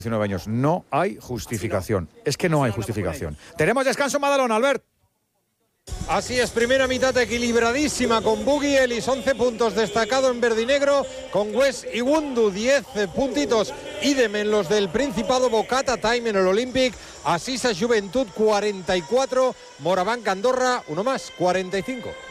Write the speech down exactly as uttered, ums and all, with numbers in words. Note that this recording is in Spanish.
diecinueve años. No hay justificación. Es que no hay justificación. Tenemos descanso en Badalona, Albert. Así es, primera mitad equilibradísima con Bugui Ellis, once puntos destacado en verdinegro, con Wes Iwundu, diez puntitos, idem en los del Principado, Bocata Time en el Olympic, Asisa Juventud, cuarenta y cuatro, Moraván Andorra, uno más, cuarenta y cinco.